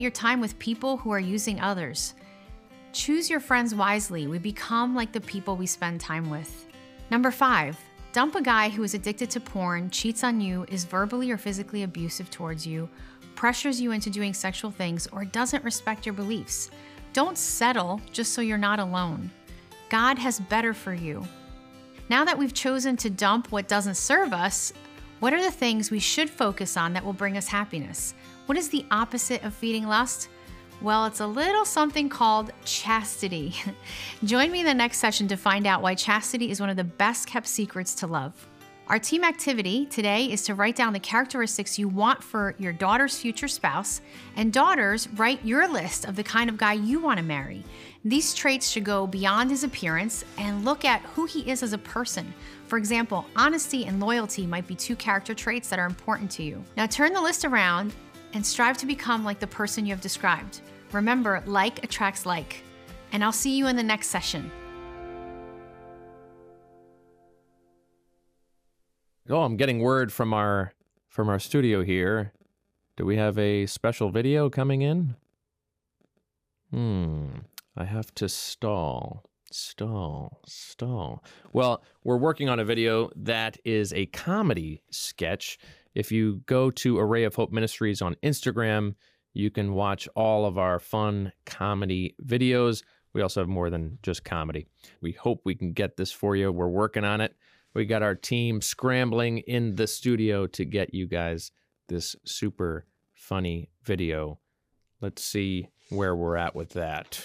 your time with people who are using others. Choose your friends wisely. We become like the people we spend time with. Number 5, dump a guy who is addicted to porn, cheats on you, is verbally or physically abusive towards you, pressures you into doing sexual things, or doesn't respect your beliefs. Don't settle just so you're not alone. God has better for you. Now that we've chosen to dump what doesn't serve us, what are the things we should focus on that will bring us happiness? What is the opposite of feeding lust? Well, it's a little something called chastity. Join me in the next session to find out why chastity is one of the best kept secrets to love. Our team activity today is to write down the characteristics you want for your daughter's future spouse, and daughters, write your list of the kind of guy you want to marry. These traits should go beyond his appearance and look at who he is as a person. For example, honesty and loyalty might be 2 character traits that are important to you. Now turn the list around and strive to become like the person you have described. Remember, like attracts like. And I'll see you in the next session. Oh, I'm getting word from our studio here. Do we have a special video coming in? I have to stall. Well, we're working on a video that is a comedy sketch. If you go to Array of Hope Ministries on Instagram, you can watch all of our fun comedy videos. We also have more than just comedy. We hope we can get this for you. We're working on it. We got our team scrambling in the studio to get you guys this super funny video. Let's see where we're at with that.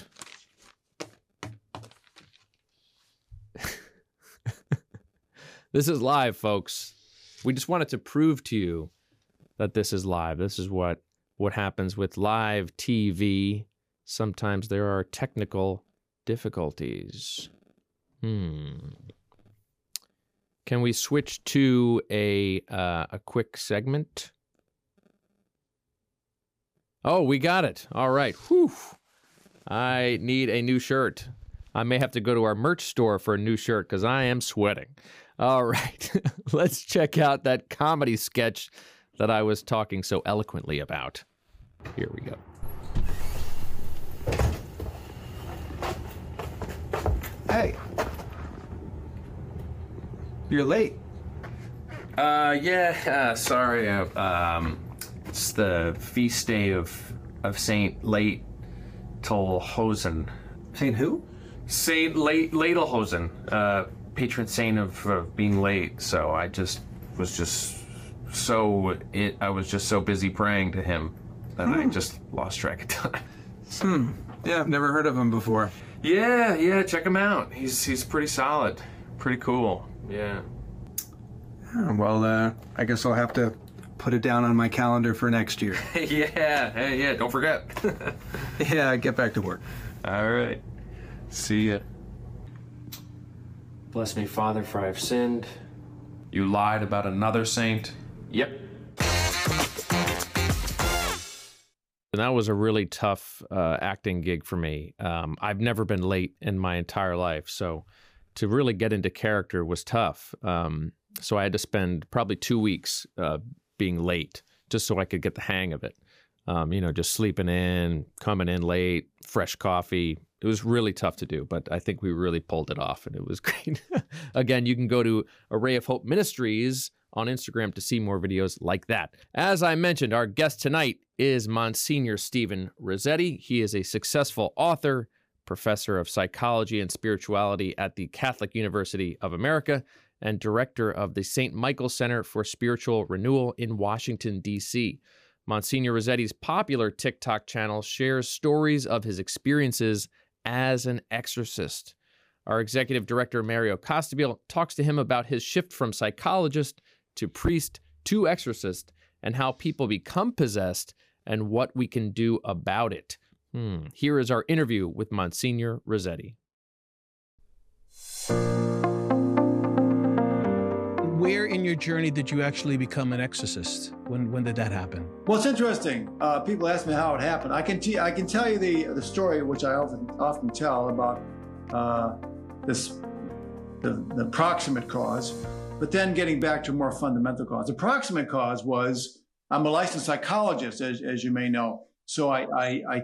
This is live, folks. We just wanted to prove to you that this is live. This is what happens with live TV. Sometimes there are technical difficulties. Can we switch to a quick segment? Oh, we got it. All right. Whew. I need a new shirt. I may have to go to our merch store for a new shirt because I am sweating. All right. Let's check out that comedy sketch that I was talking so eloquently about. Here we go. Hey. You're late. Sorry. It's the feast day of Saint Laetolhosen. Saint who? Saint Laetolhosen, patron saint of being late. So I was just so busy praying to him that I just lost track of time. Yeah, I've never heard of him before. Yeah, check him out. He's pretty solid, pretty cool. Yeah. Well, I guess I'll have to put it down on my calendar for next year. Yeah, don't forget. Yeah, get back to work. All right. See ya. Bless me, Father, for I have sinned. You lied about another saint? Yep. And that was a really tough acting gig for me. I've never been late in my entire life, so to really get into character was tough. So I had to spend probably 2 weeks being late just so I could get the hang of it. Just sleeping in, coming in late, fresh coffee. It was really tough to do, but I think we really pulled it off, and it was great. Again, you can go to Array of Hope Ministries on Instagram to see more videos like that. As I mentioned, our guest tonight is Monsignor Stephen Rossetti. He is a successful author, professor of psychology and spirituality at the Catholic University of America, and director of the St. Michael Center for Spiritual Renewal in Washington, D.C. Monsignor Rossetti's popular TikTok channel shares stories of his experiences as an exorcist. Our executive director, Mario Costabile, talks to him about his shift from psychologist to priest to exorcist and how people become possessed and what we can do about it. Here is our interview with Monsignor Rossetti. Where in your journey did you actually become an exorcist? When did that happen? Well, it's interesting. People ask me how it happened. I can tell you the story, which I often tell about the proximate cause, but then getting back to a more fundamental cause. The proximate cause was I'm a licensed psychologist, as you may know, So I